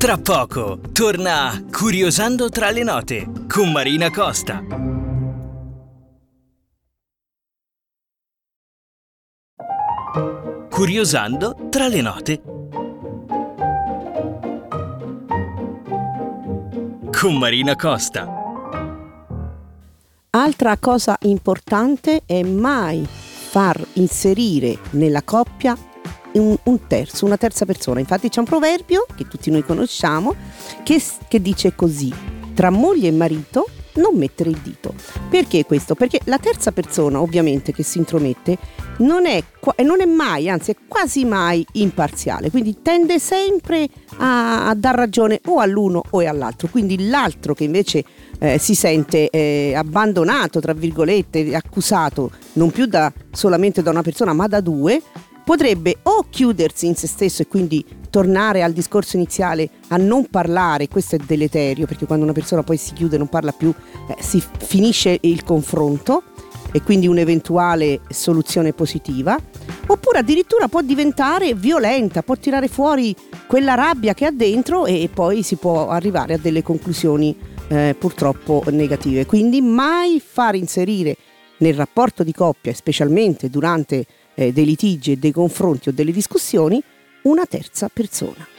Tra poco torna Curiosando tra le note con Marina Costa. Curiosando tra le note con Marina Costa. Altra cosa importante è mai far inserire nella coppia una terza persona. Infatti c'è un proverbio che tutti noi conosciamo che dice così: tra moglie e marito non mettere il dito. Perché questo? Perché la terza persona ovviamente che si intromette non è mai, anzi è quasi mai imparziale, quindi tende sempre a dar ragione o all'uno o all'altro, quindi l'altro che invece si sente abbandonato, tra virgolette, accusato non più solamente da una persona ma da due, potrebbe o chiudersi in se stesso e quindi tornare al discorso iniziale a non parlare. Questo è deleterio, perché quando una persona poi si chiude e non parla più si finisce il confronto e quindi un'eventuale soluzione positiva, oppure addirittura può diventare violenta, può tirare fuori quella rabbia che ha dentro e poi si può arrivare a delle conclusioni purtroppo negative. Quindi mai far inserire nel rapporto di coppia, specialmente durante dei litigi e dei confronti o delle discussioni, una terza persona.